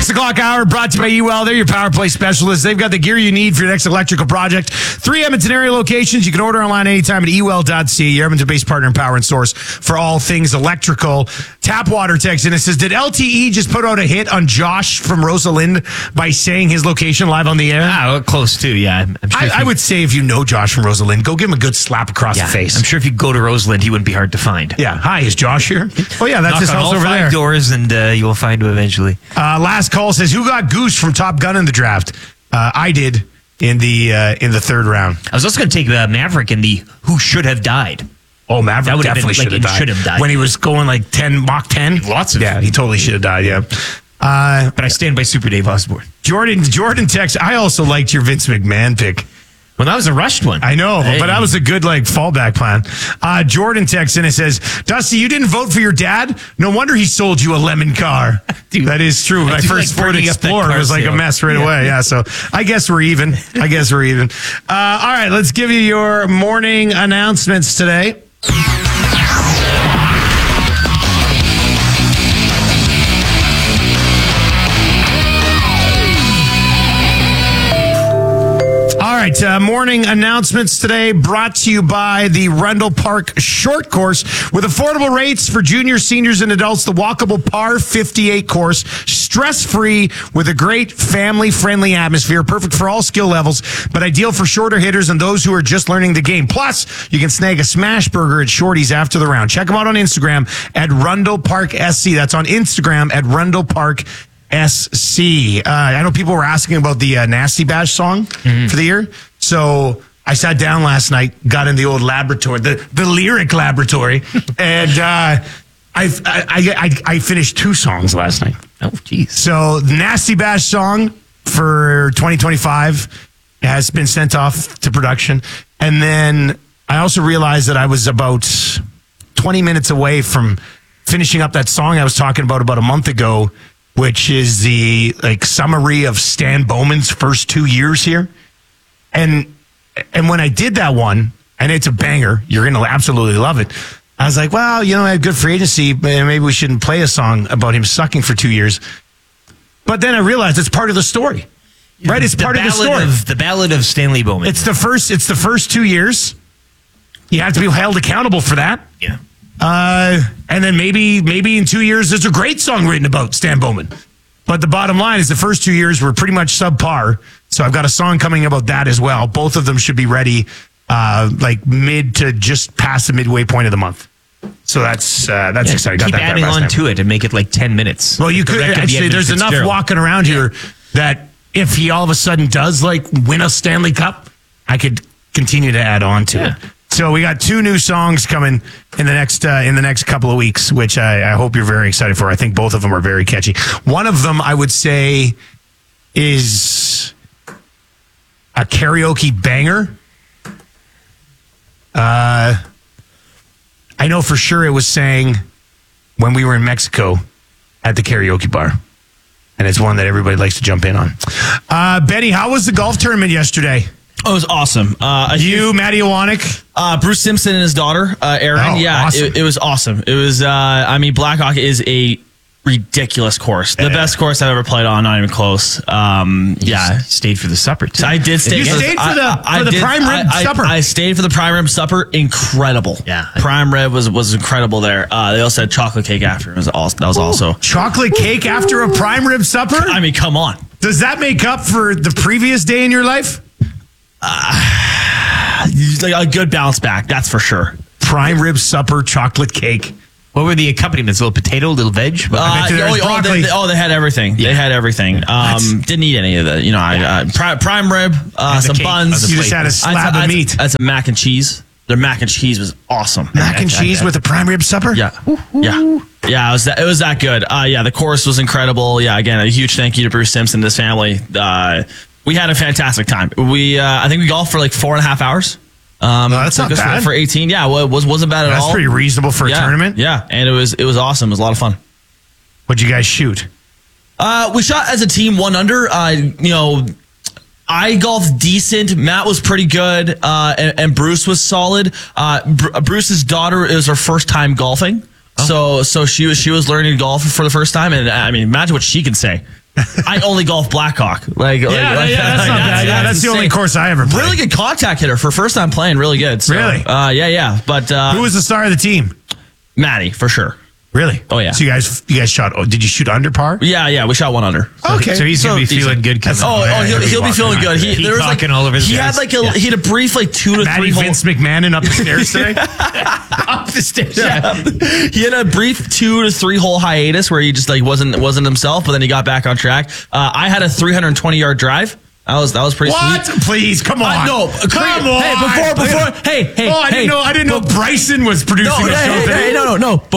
6 o'clock hour brought to you by UL. They're your power play specialists. They've got the gear you need for your next electrical project. 3 Edmonton area locations. You can order online anytime at ul.ca. Your Edmonton-based partner and power and source for all things electrical. Tapwater texts in and says, did LTE just put out a hit on Josh from Rosalind by saying his location live on the air? Ah, close too, yeah. I'm sure I would say if you know Josh from Rosalind, go give him a good slap across the face. I'm sure if you go to Rosalind, he wouldn't be hard to find. Yeah. Hi, is Josh here? Oh, yeah, that's Knock his on house all over 5 there. doors and you will find him eventually. Last call says, who got Goose from Top Gun in the draft? I did in the third round. I was also going to take Maverick in the who should have died. Oh, Maverick That would have definitely been, should have died. When he was going like Mach 10? Lots of. Yeah, he totally should have died, yeah. But I stand by Super Dave Osborne. Jordan texts, I also liked your Vince McMahon pick. Well, that was a rushed one. I know, but that was a good fallback plan. Jordan texts in and says, Dusty, you didn't vote for your dad? No wonder he sold you a lemon car. Dude, that is true. When I first Ford Explorer, it was like a mess right away. Yeah, so I guess we're even. All right, let's give you your morning announcements today. All right, morning announcements today brought to you by the Rundle Park Short Course with affordable rates for juniors, seniors, and adults. The walkable Par 58 course, stress-free with a great family-friendly atmosphere, perfect for all skill levels, but ideal for shorter hitters and those who are just learning the game. Plus, you can snag a smash burger at Shorty's after the round. Check them out on Instagram at Rundle Park SC. That's on Instagram at Rundle Park SC. I know people were asking about the Nasty Bash song for the year. So I sat down last night, got in the old laboratory, the lyric laboratory, and I finished 2 songs last night. Oh, geez. So the Nasty Bash song for 2025 has been sent off to production. And then I also realized that I was about 20 minutes away from finishing up that song I was talking about a month ago, which is the summary of Stan Bowman's first 2 years here. And when I did that one, and it's a banger, you're going to absolutely love it. I was like, well, I had good free agency, but maybe we shouldn't play a song about him sucking for 2 years. But then I realized it's part of the story, right? It's part of the story. The Ballad of Stanley Bowman. It's the first 2 years. You have to be held accountable for that. Yeah. And then maybe in 2 years, there's a great song written about Stan Bowman. But the bottom line is the first 2 years were pretty much subpar. So I've got a song coming about that as well. Both of them should be ready mid to just past the midway point of the month. So that's exciting. Keep adding on to it and make it 10 minutes. Well, you could actually. There's enough walking around here that if he all of a sudden does win a Stanley Cup, I could continue to add on to it. So we got 2 new songs coming in the next couple of weeks, which I hope you're very excited for. I think both of them are very catchy. One of them I would say is a karaoke banger. I know for sure it was sang when we were in Mexico at the karaoke bar. And it's one that everybody likes to jump in on. Benny, how was the golf tournament yesterday? Oh, it was awesome. Matty Iwanek, Bruce Simpson and his daughter, Erin. Awesome. It was awesome. It was, Blackhawk is a ridiculous course. The best course I've ever played on, not even close. Stayed for the supper, too. I did stay. You stayed for the prime rib supper? I stayed for the prime rib supper. Incredible. Yeah. Prime rib was incredible there. They also had chocolate cake after. That was also. Chocolate cake after a prime rib supper? Come on. Does that make up for the previous day in your life? A good bounce back, that's for sure. Prime rib supper, chocolate cake. What were the accompaniments? A little potato, a little veg? They had everything. Yeah. They had everything. Didn't eat any of that. Prime rib, some buns. You just had a slab of meat. That's a mac and cheese. Their mac and cheese was awesome. Mac and cheese with a prime rib supper? Yeah. Yeah, it was that good. The course was incredible. Yeah, again, a huge thank you to Bruce Simpson and his family. We had a fantastic time. I think we golfed for 4.5 hours. That's not bad. For 18. Yeah, well, it wasn't bad at all. That's pretty reasonable for a tournament. Yeah, and it was awesome. It was a lot of fun. What'd you guys shoot? We shot as a team 1 under. I golfed decent. Matt was pretty good, and Bruce was solid. Bruce's daughter, it was her first time golfing, so she was learning to golf for the first time. And imagine what she can say. I only golf Blackhawk. That's not bad. Yeah, that's the only course I ever played. Really good contact hitter for first time playing. Really good. So, Really? Yeah. But who was the star of the team? Maddie, for sure. Really? Oh, yeah. So you guys shot. Oh, did you shoot under par? Yeah. We shot 1 under. Okay. So he's going to be feeling good coming. He'll be feeling good. He was talking all over the He had he had a brief 2 to 3 hole. Vince McMahon up the stairs today. Up the stairs. Yeah. He had a brief 2 to 3 hole hiatus where he just wasn't himself, but then he got back on track. I had a 320-yard drive. That was pretty What? sweet. Please, come on. No, come on. Hey, before. Hey. Oh, I didn't know Bryson was producing the show today. No.